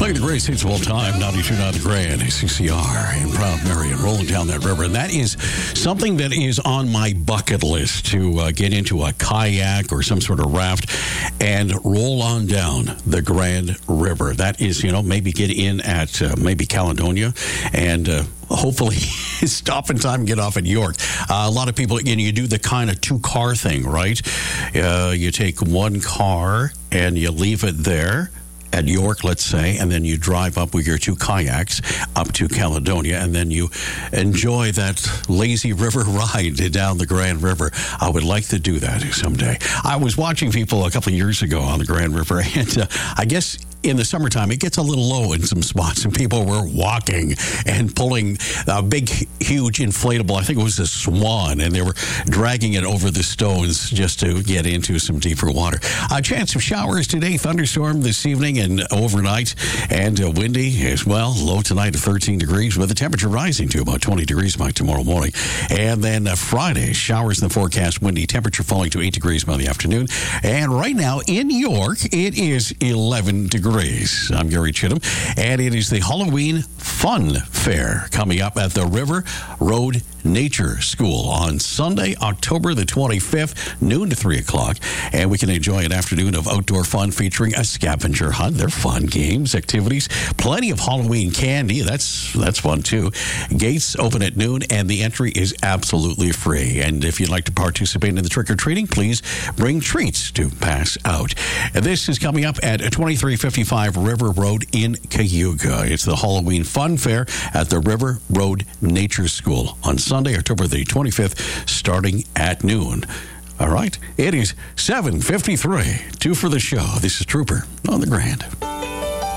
Playing the great hits of all time, 92.9 The Grand, CCR, in Proud Mary, and rolling down that river. And that is something that is on my bucket list, to get into a kayak or some sort of raft and roll on down the Grand River. That is, maybe get in at maybe Caledonia and hopefully stop in time and get off at York. A lot of people, you do the kind of two-car thing, right? You take one car and you leave it there at York, let's say, and then you drive up with your two kayaks up to Caledonia, and then you enjoy that lazy river ride down the Grand River. I would like to do that someday. I was watching people a couple of years ago on the Grand River, and I guess in the summertime, it gets a little low in some spots, and people were walking and pulling a big, huge inflatable, I think it was a swan, and they were dragging it over the stones just to get into some deeper water. A chance of showers today, thunderstorm this evening and overnight, and windy as well. Low tonight of 13 degrees, with the temperature rising to about 20 degrees by tomorrow morning. And then Friday, showers in the forecast, windy, temperature falling to 8 degrees by the afternoon. And right now in York, it is 11 degrees. I'm Gary Chittum, and it is the Halloween Fun Fair coming up at the River Road Nature School on Sunday, October the 25th, noon to 3 o'clock. And we can enjoy an afternoon of outdoor fun featuring a scavenger hunt. They're fun games, activities, plenty of Halloween candy. That's fun too. Gates open at noon, and the entry is absolutely free. And if you'd like to participate in the trick-or-treating, please bring treats to pass out. And this is coming up at 2355 River Road in Cayuga. It's the Halloween Fun Fair at the River Road Nature School on Sunday, October the 25th, starting at noon. All right, it is 7:53. 2 for the show. This is Trooper on the Grand.